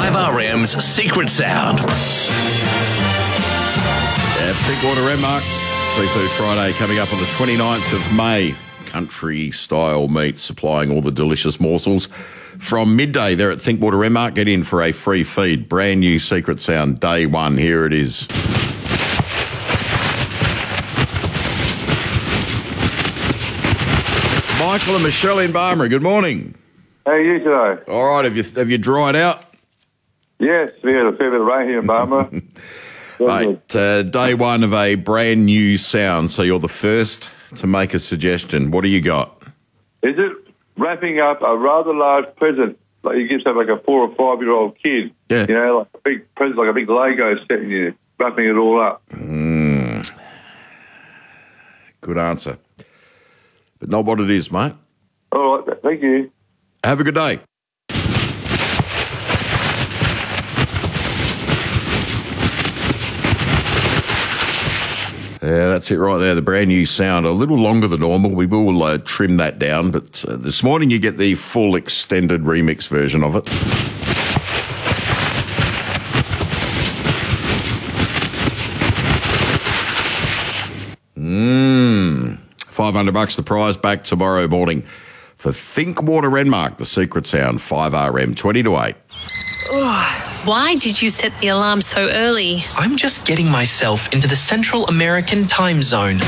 5RM's Secret Sound. Thinkwater Renmark, Seafood Friday coming up on the 29th of May. Country style meat supplying all the delicious morsels from midday there at Thinkwater Renmark. Get in for a free feed. Brand new Secret Sound day one. Here it is. Michael and Michelle in Barmera, good morning. How are you today? All right, have you dried out? Yes, we had a fair bit of rain here in Barmera. Mate, day one of a brand new sound, so you're the first to make a suggestion. What do you got? Is it wrapping up a rather large present, like you give something like a 4 or 5 year old kid? Yeah. You know, like a big present, like a big Lego set, and you're wrapping it all up. Good answer. But not what it is, mate. All right, thank you. Have a good day. Yeah, that's it right there, the brand new sound. A little longer than normal. We will trim that down, but this morning you get the full extended remix version of it. $500 the prize back tomorrow morning for Thinkwater Renmark, the Secret Sound, 5RM, 20 to 8. Why did you set the alarm so early? I'm just getting myself into the Central American time zone.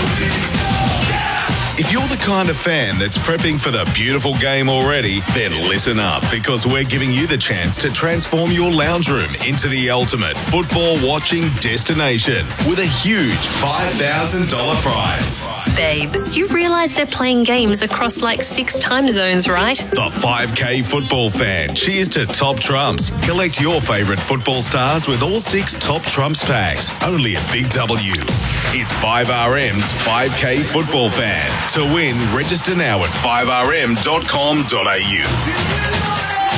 If you're the kind of fan that's prepping for the beautiful game already, then listen up, because we're giving you the chance to transform your lounge room into the ultimate football watching destination with a huge $5,000 prize. Babe, you realise they're playing games across like 6 time zones, right? The 5K football fan. Cheers to Top Trumps. Collect your favourite football stars with all 6 Top Trumps packs. Only at Big W. It's 5RM's 5K football fan. To win, register now at 5rm.com.au.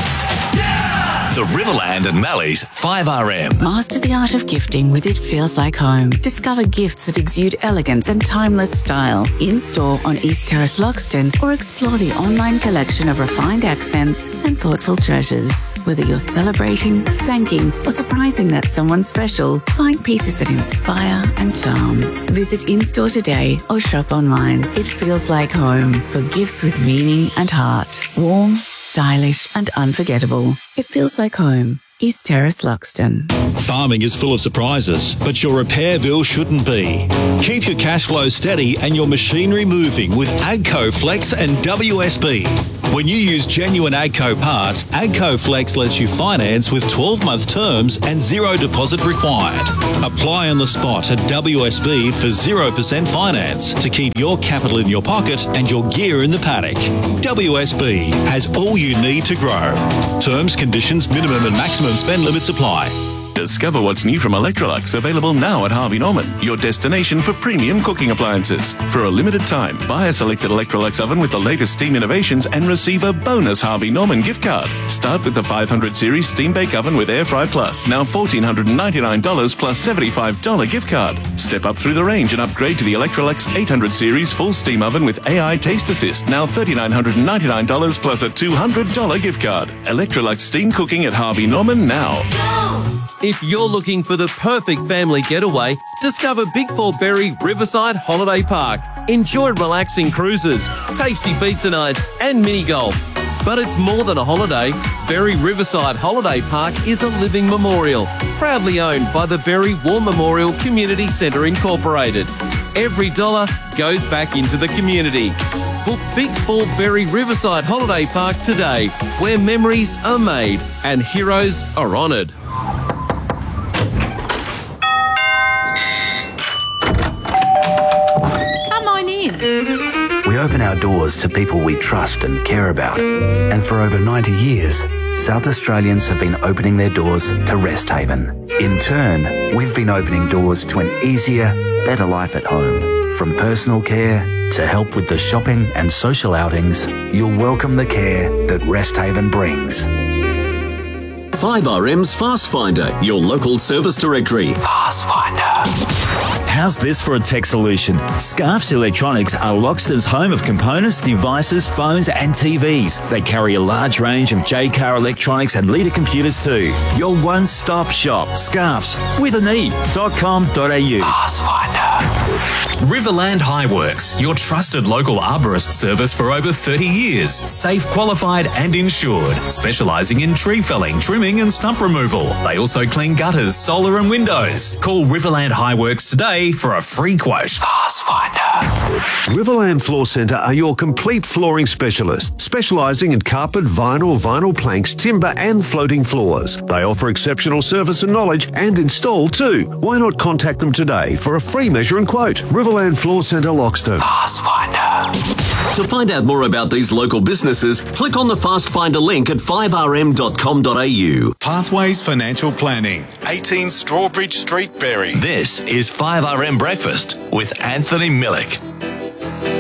The Riverland and Mallee's 5RM. Master the art of gifting with It Feels Like Home. Discover gifts that exude elegance and timeless style. In-store on East Terrace, Loxton, or explore the online collection of refined accents and thoughtful treasures. Whether you're celebrating, thanking, or surprising that someone special, find pieces that inspire and charm. Visit in-store today or shop online. It Feels Like Home for gifts with meaning and heart. Warm, stylish, and unforgettable. It feels like home. East Terrace, Loxton. Farming is full of surprises, but your repair bill shouldn't be. Keep your cash flow steady and your machinery moving with AGCO Flex and WSB. When you use genuine AGCO parts, AGCO Flex lets you finance with 12-month terms and 0 deposit required. Apply on the spot at WSB for 0% finance to keep your capital in your pocket and your gear in the paddock. WSB has all you need to grow. Terms, conditions, minimum and maximum spend limits apply. Discover what's new from Electrolux, available now at Harvey Norman, your destination for premium cooking appliances. For a limited time, buy a selected Electrolux oven with the latest steam innovations and receive a bonus Harvey Norman gift card. Start with the 500 series steam bake oven with Air Fry Plus, now $1,499 plus $75 gift card. Step up through the range and upgrade to the Electrolux 800 series full steam oven with AI Taste Assist, now $3,999 plus a $200 gift card. Electrolux steam cooking at Harvey Norman now. If you're looking for the perfect family getaway, discover Big Four Berry Riverside Holiday Park. Enjoy relaxing cruises, tasty pizza nights and mini golf. But it's more than a holiday. Berry Riverside Holiday Park is a living memorial, proudly owned by the Berry War Memorial Community Centre Incorporated. Every dollar goes back into the community. Book Big Four Berry Riverside Holiday Park today, where memories are made and heroes are honoured. We open our doors to people we trust and care about. And for over 90 years, South Australians have been opening their doors to Rest Haven. In turn, we've been opening doors to an easier, better life at home. From personal care to help with the shopping and social outings, you'll welcome the care that Rest Haven brings. 5RM's Fast Finder, your local service directory. Fast Finder. How's this for a tech solution? Scarfs Electronics are Loxton's home of components, devices, phones and TVs. They carry a large range of J-Car electronics and Leader computers too. Your one-stop shop. Scarfs with an E.com.au. Riverland Highworks, your trusted local arborist service for over 30 years. Safe, qualified and insured. Specialising in tree felling, trimming and stump removal. They also clean gutters, solar and windows. Call Riverland Highworks today for a free quote. Fast Finder. Riverland Floor Centre are your complete flooring specialists, specialising in carpet, vinyl planks, timber and floating floors. They offer exceptional service and knowledge and install too. Why not contact them today for a free measure and quote? Riverland Floor Centre, Loxton. Fast Finder. To find out more about these local businesses, click on the Fast Finder link at 5rm.com.au. Pathways Financial Planning, 18 Strawbridge Street, Berry. This is 5RM Breakfast with Anthony Millick.